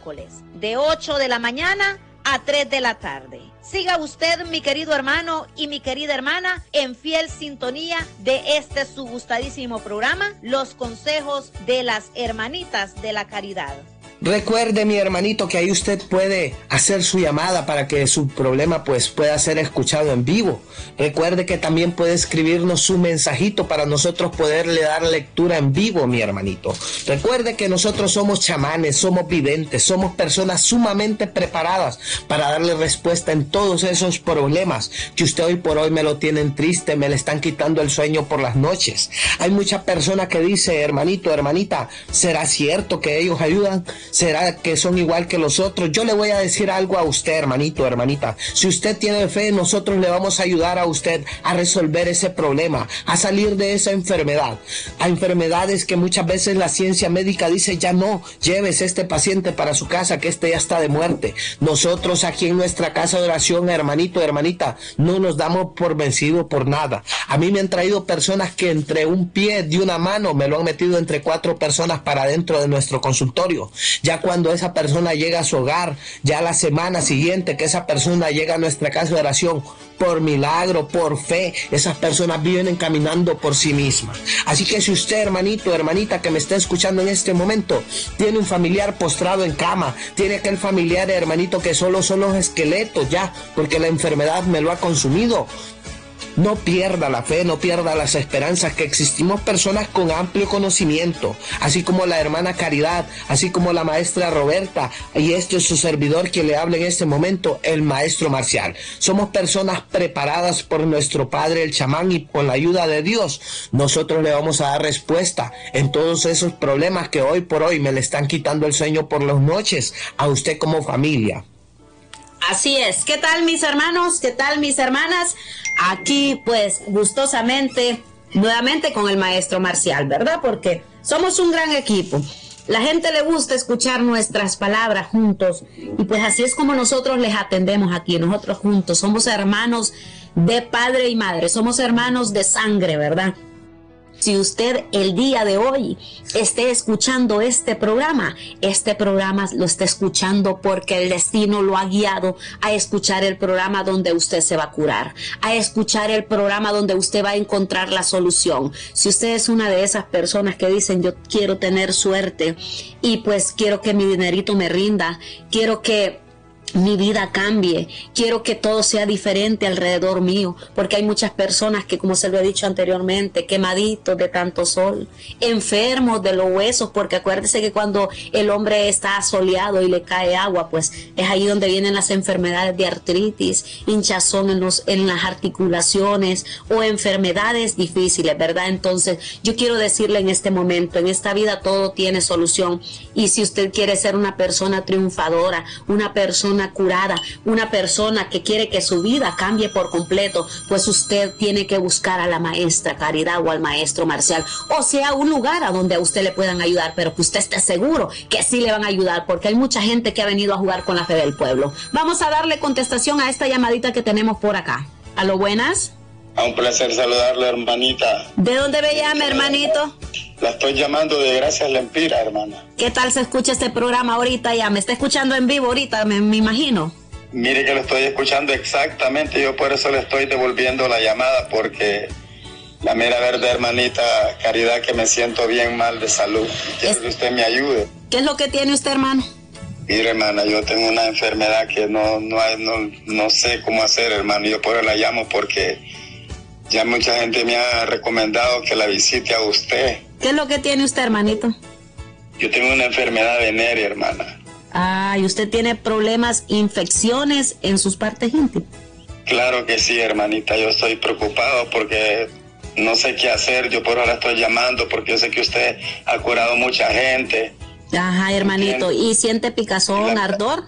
miércoles, de 8 de la mañana a 3 de la tarde. Siga usted, mi querido hermano y mi querida hermana, en fiel sintonía de este su gustadísimo programa, Los Consejos de las Hermanitas de la Caridad. Recuerde, mi hermanito, que ahí usted puede hacer su llamada para que su problema pueda ser escuchado en vivo. Recuerde que también puede escribirnos su mensajito para nosotros poderle dar lectura en vivo, mi hermanito. Recuerde que nosotros somos chamanes, somos videntes, somos personas sumamente preparadas para darle respuesta en todos esos problemas que usted hoy por hoy me lo tienen triste, me le están quitando el sueño por las noches. Hay muchas personas que dicen, hermanito, hermanita, ¿será cierto que ellos ayudan? ¿Será que son igual que los otros? Yo le voy a decir algo a usted, hermanito, hermanita. Si usted tiene fe, nosotros le vamos a ayudar a usted a resolver ese problema, a salir de esa enfermedad. A enfermedades que muchas veces la ciencia médica dice, ya no, lleves este paciente para su casa, que este ya está de muerte. Nosotros aquí en nuestra casa de oración, hermanito, hermanita, no nos damos por vencido por nada. A mí me han traído personas que entre un pie de una mano me lo han metido entre 4 personas para dentro de nuestro consultorio. Ya cuando esa persona llega a su hogar, ya la semana siguiente que esa persona llega a nuestra casa de oración, por milagro, por fe, esas personas vienen caminando por sí mismas. Así que si usted, hermanito, hermanita, que me está escuchando en este momento, tiene un familiar postrado en cama, tiene aquel familiar, hermanito, que solo son los esqueletos ya, porque la enfermedad me lo ha consumido, no pierda la fe, no pierda las esperanzas, que existimos personas con amplio conocimiento, así como la hermana Caridad, así como la maestra Roberta, y este es su servidor que le habla en este momento, el maestro Marcial. Somos personas preparadas por nuestro Padre el chamán, y con la ayuda de Dios, nosotros le vamos a dar respuesta en todos esos problemas que hoy por hoy me le están quitando el sueño por las noches a usted como familia. Así es. ¿Qué tal, mis hermanos? ¿Qué tal, mis hermanas? Aquí, pues, gustosamente, nuevamente con el maestro Marcial, ¿verdad? Porque somos un gran equipo. La gente le gusta escuchar nuestras palabras juntos. Y pues así es como nosotros les atendemos aquí, nosotros juntos. Somos hermanos de padre y madre, somos hermanos de sangre, ¿verdad? Si usted el día de hoy esté escuchando este programa lo está escuchando porque el destino lo ha guiado a escuchar el programa donde usted se va a curar, a escuchar el programa donde usted va a encontrar la solución. Si usted es una de esas personas que dicen, yo quiero tener suerte y pues quiero que mi dinerito me rinda, quiero que mi vida cambie, quiero que todo sea diferente alrededor mío, porque hay muchas personas que, como se lo he dicho anteriormente, quemaditos de tanto sol, enfermos de los huesos, porque acuérdese que cuando el hombre está asoleado y le cae agua, pues es ahí donde vienen las enfermedades de artritis, hinchazón en las articulaciones o enfermedades difíciles, ¿verdad? Entonces yo quiero decirle en este momento, en esta vida todo tiene solución, y si usted quiere ser una persona triunfadora, una persona curada, una persona que quiere que su vida cambie por completo, pues usted tiene que buscar a la maestra Caridad o al maestro Marcial, o sea, un lugar a donde a usted le puedan ayudar, pero que usted esté seguro que sí le van a ayudar, porque hay mucha gente que ha venido a jugar con la fe del pueblo. Vamos a darle contestación a esta llamadita que tenemos por acá. ¿Aló, buenas? Un placer saludarle, hermanita. ¿De dónde me llama, hermanito? La estoy llamando de Gracias Lempira, hermana. ¿Qué tal se escucha este programa ahorita ya? ¿Me está escuchando en vivo ahorita, me imagino? Mire que lo estoy escuchando exactamente, yo por eso le estoy devolviendo la llamada, porque la mera verdad, hermanita Caridad, que me siento bien mal de salud. Quiero que usted me ayude. ¿Qué es lo que tiene usted, hermano? Mire, hermana, yo tengo una enfermedad que no sé cómo hacer, hermano. Yo por eso la llamo, porque ya mucha gente me ha recomendado que la visite a usted. ¿Qué es lo que tiene usted, hermanito? Yo tengo una enfermedad venérea, hermana. Ah, ¿y usted tiene problemas, infecciones en sus partes íntimas? Claro que sí, hermanita. Yo estoy preocupado porque no sé qué hacer. Yo por ahora estoy llamando porque yo sé que usted ha curado mucha gente. Ajá, hermanito. ¿Y siente picazón, ardor?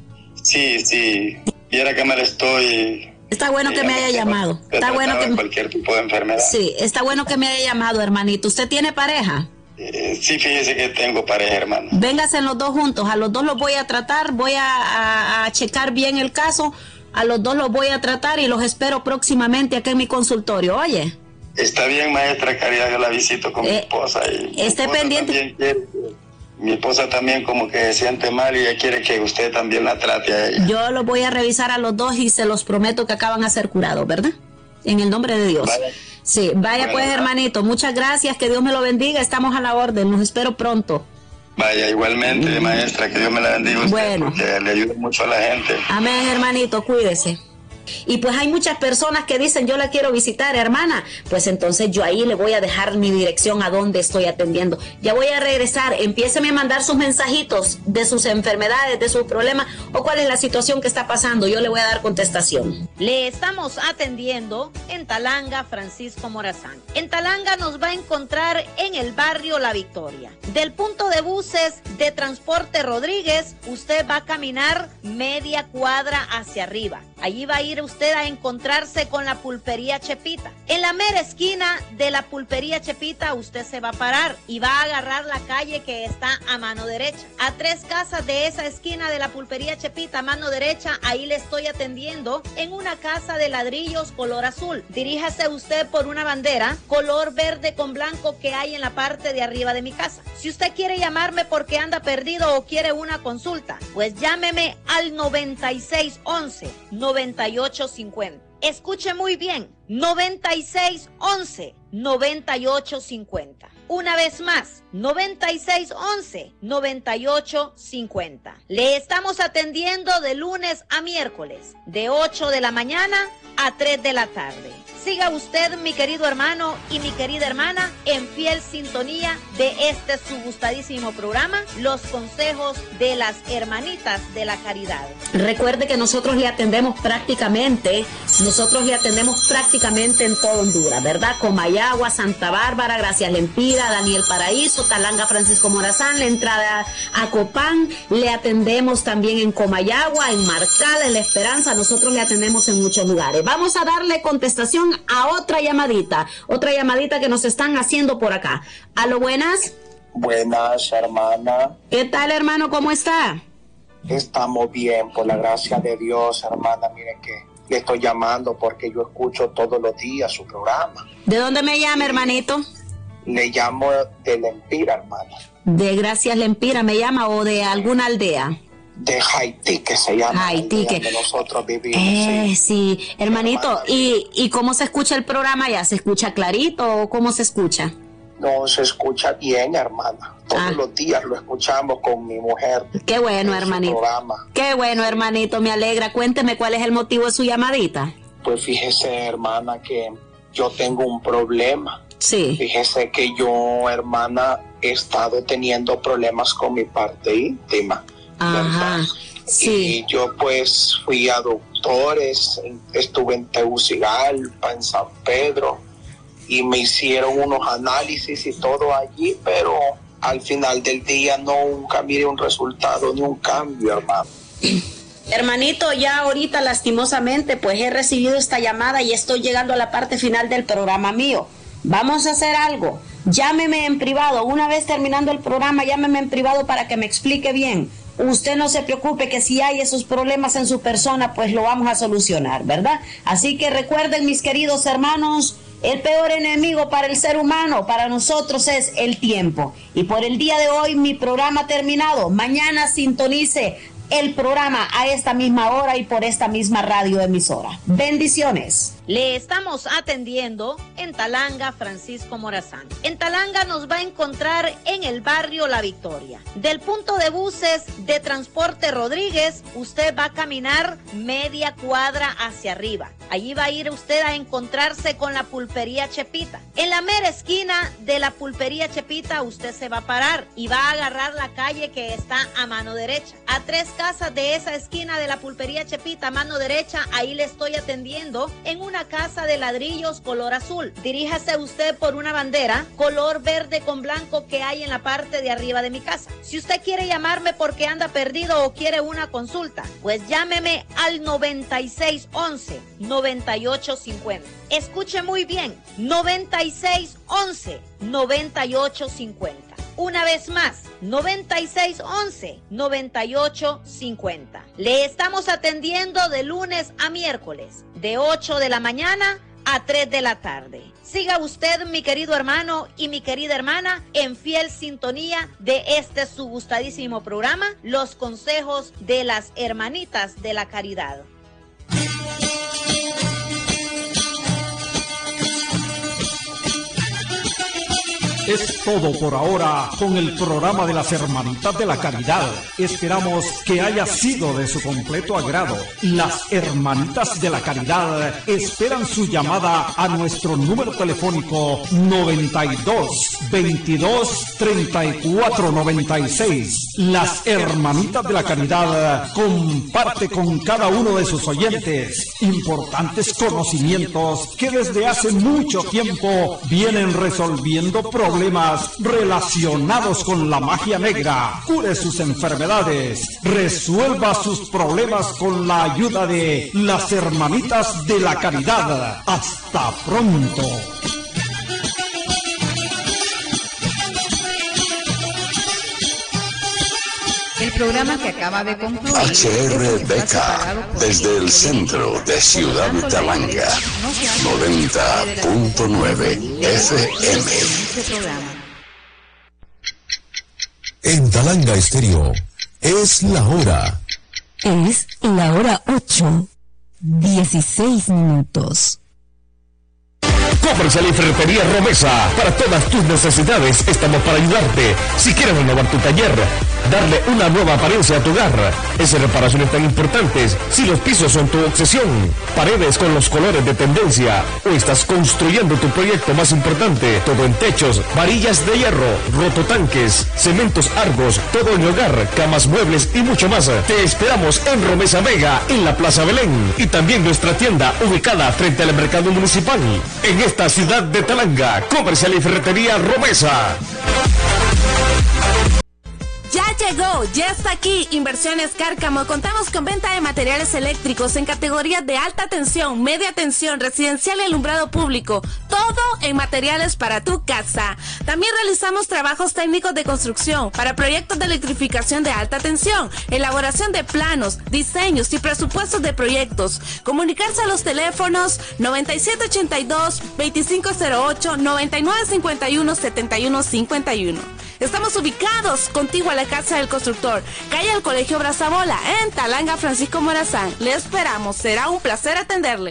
Sí. Viera que me le estoy... Está bueno que me haya llamado. Está bueno que cualquier tipo de enfermedad. Sí, está bueno que me haya llamado, hermanito. ¿Usted tiene pareja? Sí, fíjese que tengo pareja, hermano. Véngase los dos juntos. A los dos los voy a tratar. Voy a checar bien el caso. A los dos los voy a tratar y los espero próximamente aquí en mi consultorio. Oye. Está bien, maestra Caridad, yo la visito con mi esposa. Y esté pendiente. Mi esposa también como que se siente mal y ella quiere que usted también la trate a ella. Yo los voy a revisar a los dos y se los prometo que acaban a ser curados, ¿verdad? En el nombre de Dios. Vale. Sí, vaya pues, hermanito, muchas gracias, que Dios me lo bendiga, estamos a la orden, los espero pronto. Vaya, igualmente, maestra, que Dios me la bendiga a usted, bueno, porque le ayuda mucho a la gente. Amén, hermanito, cuídese. Y pues hay muchas personas que dicen, yo la quiero visitar, hermana. Pues entonces yo ahí le voy a dejar mi dirección a donde estoy atendiendo. Ya voy a regresar. Empiéceme a mandar sus mensajitos de sus enfermedades, de sus problemas o cuál es la situación que está pasando. Yo le voy a dar contestación. Le estamos atendiendo en Talanga, Francisco Morazán. En Talanga nos va a encontrar en el barrio La Victoria. Del punto de buses de Transporte Rodríguez, usted va a caminar media cuadra hacia arriba. Allí va a ir usted a encontrarse con la pulpería Chepita. En la mera esquina de la pulpería Chepita usted se va a parar y va a agarrar la calle que está a mano derecha. A 3 casas de esa esquina de la pulpería Chepita a mano derecha, ahí le estoy atendiendo en una casa de ladrillos color azul. Diríjase usted por una bandera color verde con blanco que hay en la parte de arriba de mi casa. Si usted quiere llamarme porque anda perdido o quiere una consulta, pues llámeme al 9611-9850. Escuche muy bien, 9611-9850. Una vez más, 9611-9850. Le estamos atendiendo de lunes a miércoles, de 8 de la mañana a 3 de la tarde. Siga usted, mi querido hermano y mi querida hermana, en fiel sintonía de este su gustadísimo programa, Los Consejos de las Hermanitas de la Caridad. Recuerde que nosotros le atendemos prácticamente en todo Honduras, ¿verdad? Comayagua, Santa Bárbara, Gracias Lempira, Daniel Paraíso, Talanga, Francisco Morazán, la entrada a Copán, le atendemos también en Comayagua, en Marcala, en La Esperanza, nosotros le atendemos en muchos lugares. Vamos a darle contestación a otra llamadita que nos están haciendo por acá. ¿Aló, buenas? Buenas, hermana. ¿Qué tal, hermano? ¿Cómo está? Estamos bien, por la gracia de Dios, hermana. Miren que le estoy llamando porque yo escucho todos los días su programa. ¿De dónde me llama, hermanito? Le llamo de Lempira, hermana. De Gracias Lempira me llama, o de alguna aldea. De Haití, que se llama. Haití, que nosotros vivimos. Sí, hermanito. Hermana, ¿Y cómo se escucha el programa ya? ¿Se escucha clarito o cómo se escucha? No, se escucha bien, hermana. Todos los días lo escuchamos con mi mujer. Qué bueno, hermanito. Qué bueno, hermanito, me alegra. Cuénteme cuál es el motivo de su llamadita. Pues fíjese, hermana, que yo tengo un problema. Sí. Fíjese que yo, hermana, he estado teniendo problemas con mi parte íntima. Ajá, ¿verdad? sí. Y yo pues fui a doctores, estuve en Tegucigalpa, en San Pedro, y me hicieron unos análisis y todo allí, pero al final del día nunca miré un resultado ni un cambio, hermano. Hermanito, ya ahorita lastimosamente pues he recibido esta llamada y estoy llegando a la parte final del programa mío. Vamos a hacer algo. Llámeme en privado. Una vez terminando el programa, llámeme en privado para que me explique bien. Usted no se preocupe que si hay esos problemas en su persona, pues lo vamos a solucionar, ¿verdad? Así que recuerden, mis queridos hermanos, el peor enemigo para el ser humano, para nosotros, es el tiempo. Y por el día de hoy, mi programa terminado. Mañana sintonice el programa a esta misma hora y por esta misma radioemisora. Bendiciones. Le estamos atendiendo en Talanga, Francisco Morazán. En Talanga nos va a encontrar en el barrio La Victoria. Del punto de buses de Transporte Rodríguez, usted va a caminar media cuadra hacia arriba. Allí va a ir usted a encontrarse con la pulpería Chepita. En la mera esquina de la pulpería Chepita usted se va a parar y va a agarrar la calle que está a mano derecha. A 3 casas de esa esquina de la pulpería Chepita a mano derecha, ahí le estoy atendiendo en una casa de ladrillos color azul. Diríjase usted por una bandera color verde con blanco que hay en la parte de arriba de mi casa. Si usted quiere llamarme porque anda perdido o quiere una consulta, pues llámeme al 9611-9850. Escuche muy bien, 9611-9850. Una vez más, 9611-9850. Le estamos atendiendo de lunes a miércoles, de 8 de la mañana a 3 de la tarde. Siga usted, mi querido hermano y mi querida hermana, en fiel sintonía de este su gustadísimo programa, Los Consejos de las Hermanitas de la Caridad. Es todo por ahora con el programa de las Hermanitas de la Caridad. Esperamos que haya sido de su completo agrado. Las Hermanitas de la Caridad esperan su llamada a nuestro número telefónico 92 22 34 96. Las Hermanitas de la Caridad comparte con cada uno de sus oyentes importantes conocimientos que desde hace mucho tiempo vienen resolviendo problemas relacionados con la magia negra. Cure sus enfermedades, resuelva sus problemas con la ayuda de las Hermanitas de la Caridad. Hasta pronto. El programa que acaba de concluir HRBK, desde el centro de Ciudad Talanga, 90.9 FM. En Talanga Estéreo, es la hora. Es la hora 8:16. Comercial y Ferretería Romesa. Para todas tus necesidades estamos para ayudarte. Si quieres renovar tu taller, darle una nueva apariencia a tu hogar, esas reparaciones tan importantes, si los pisos son tu obsesión, paredes con los colores de tendencia, o estás construyendo tu proyecto más importante, todo en techos, varillas de hierro, rototanques, cementos Argos, todo en hogar, camas, muebles y mucho más. Te esperamos en Romesa Mega, en la Plaza Belén, y también nuestra tienda ubicada frente al mercado municipal. En esta ciudad de Talanga, Comercial y Ferretería Romesa. Ya llegó, ya está aquí Inversiones Cárcamo. Contamos con venta de materiales eléctricos en categorías de alta tensión, media tensión, residencial y alumbrado público. Todo en materiales para tu casa. También realizamos trabajos técnicos de construcción para proyectos de electrificación de alta tensión, elaboración de planos, diseños y presupuestos de proyectos. Comunicarse a los teléfonos 9782-2508, 9951-7151. Estamos ubicados contigo a la Casa del Constructor, calle del Colegio Brazabola, en Talanga, Francisco Morazán. Le esperamos, será un placer atenderle.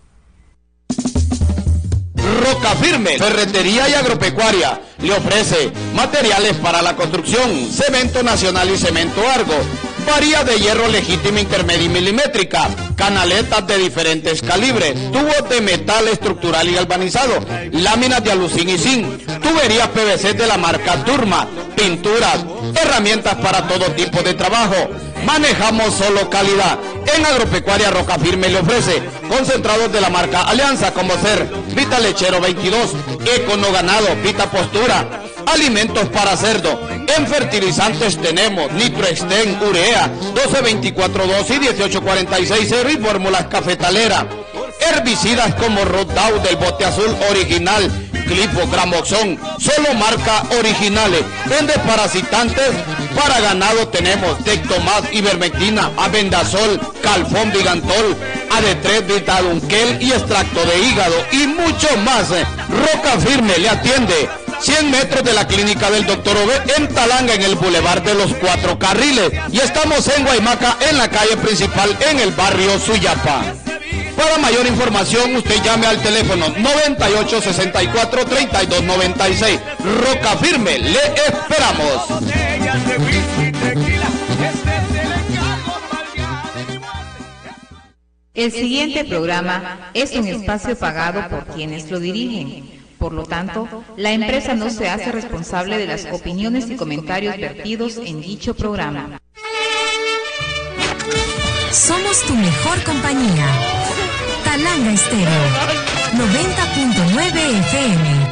Roca Firme, Ferretería y Agropecuaria, le ofrece materiales para la construcción, cemento nacional y cemento Argo, varillas de hierro legítima intermedia y milimétrica, canaletas de diferentes calibres, tubos de metal estructural y galvanizado, láminas de alucín y zinc, tuberías PVC de la marca Turma, pinturas, herramientas para todo tipo de trabajo. Manejamos solo calidad. En Agropecuaria Roca Firme le ofrece concentrados de la marca Alianza, como ser Vita Lechero 22, Econo Ganado, Vita Postura, alimentos para cerdo. En fertilizantes tenemos Nitroexten, Urea, 12-24-2 y 18-46 y fórmulas cafetalera. Herbicidas como Rodau del bote azul original, Clipo, Gramoxón, solo marca originales. En desparasitantes para ganado tenemos Tectomat, Ivermectina, Abendazol, Calfón, Vigantol, AD3, Vitadunquel y extracto de hígado y mucho más. Roca Firme le atiende 100 metros de la clínica del Dr. Obed en Talanga, en el Boulevard de los 4 Carriles, y estamos en Guaymaca, en la calle principal, en el barrio Suyapa. Para mayor información, usted llame al teléfono 9864-3296. Roca Firme, le esperamos. El siguiente programa es un espacio pagado por quienes lo dirigen. Por lo tanto, la empresa no se hace responsable de las opiniones y comentarios vertidos en dicho programa. Somos tu mejor compañía. Talanga Estéreo 90.9 FM.